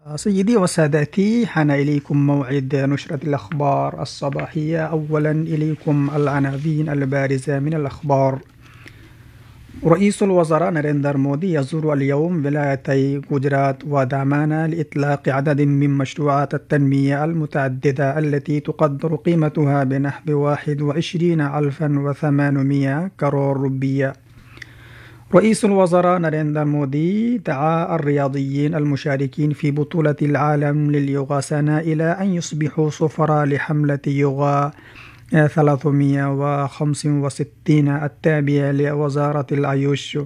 سيدي وسادتي، حان إليكم موعد نشرة الأخبار الصباحية. أولا إليكم العناوين البارزة من الأخبار. رئيس الوزراء ناريندر مودي يزور اليوم ولايتي غوجرات ودامانا لإطلاق عدد من مشروعات التنمية المتعددة التي تقدر قيمتها بنحو 21,800 كرور روبية. رئيس الوزراء ناريندر مودي دعا الرياضيين المشاركين في بطولة العالم لليوغاسانا إلى أن يصبحوا سفراء لحملة يوغا 365 التابعة لوزارة الآيوش.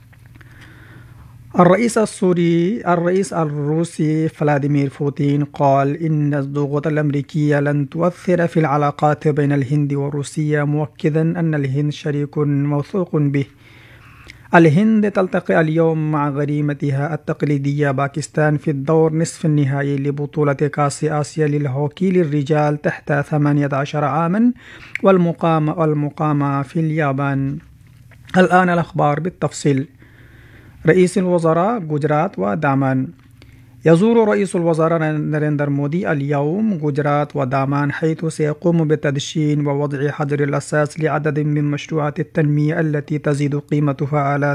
الرئيس الروسي فلاديمير بوتين قال إن الضغوط الأمريكية لن تؤثر في العلاقات بين الهند وروسيا، مؤكدا أن الهند شريك موثوق به. الهند تلتقي اليوم مع غريمتها التقليدية باكستان في الدور نصف النهائي لبطولة كأس آسيا للهوكي للرجال تحت 18 عاما والمقامة في اليابان. الآن الأخبار بالتفصيل. رئيس الوزراء غوجرات ودامان. يزور رئيس الوزراء ناريندر مودي اليوم غوجرات ودامان، حيث سيقوم بتدشين ووضع حجر الأساس لعدد من مشروعات التنمية التي تزيد قيمتها على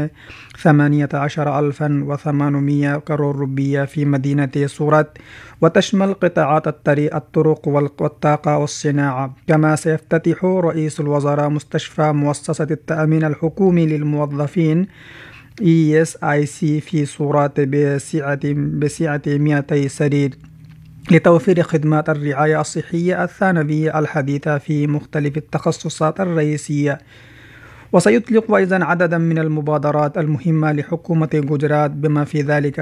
18,800 كرور روبية في مدينة سورات، وتشمل قطاعات الطرق والطاقة والصناعة. كما سيفتتح رئيس الوزراء مستشفى مؤسسة التأمين الحكومي للموظفين ESIC في سورات بسعة 200 سرير لتوفير خدمات الرعاية الصحية الثانوية الحديثة في مختلف التخصصات الرئيسية. وسيطلق أيضا عددا من المبادرات المهمة لحكومة غوجرات، بما في ذلك